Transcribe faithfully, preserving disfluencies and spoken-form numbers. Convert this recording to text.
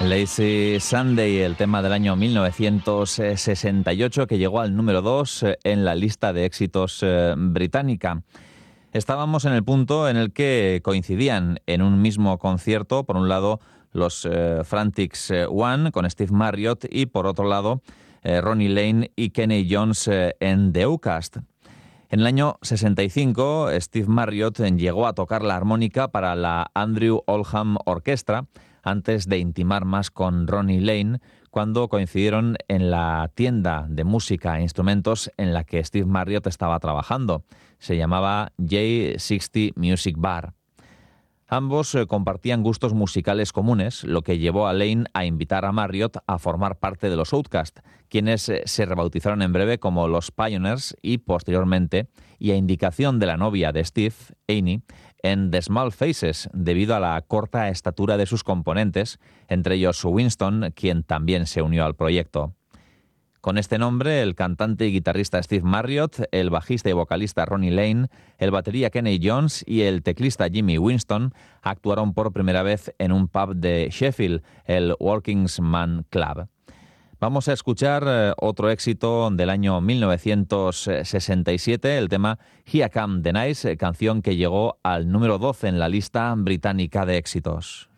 Lazy Sunday, el tema del año mil novecientos sesenta y ocho, que llegó al número dos en la lista de éxitos eh, británica. Estábamos en el punto en el que coincidían en un mismo concierto, por un lado, los eh, Frantics One con Steve Marriott y, por otro lado, eh, Ronnie Lane y Kenny Jones eh, en The Outcast. En el año sesenta y cinco, Steve Marriott llegó a tocar la armónica para la Andrew Oldham Orchestra, antes de intimar más con Ronnie Lane, cuando coincidieron en la tienda de música e instrumentos en la que Steve Marriott estaba trabajando. Se llamaba J sesenta Music Bar. Ambos eh, compartían gustos musicales comunes, lo que llevó a Lane a invitar a Marriott a formar parte de los Outcast, quienes eh, se rebautizaron en breve como los Pioneers y, posteriormente, y a indicación de la novia de Steve, Amy, en The Small Faces, debido a la corta estatura de sus componentes, entre ellos Winston, quien también se unió al proyecto. Con este nombre, el cantante y guitarrista Steve Marriott, el bajista y vocalista Ronnie Lane, el batería Kenny Jones y el teclista Jimmy Winston actuaron por primera vez en un pub de Sheffield, el Working's-Man Club. Vamos a escuchar eh, otro éxito del año mil novecientos sesenta y siete, el tema Here Come the Nights, canción que llegó al número doce en la lista británica de éxitos.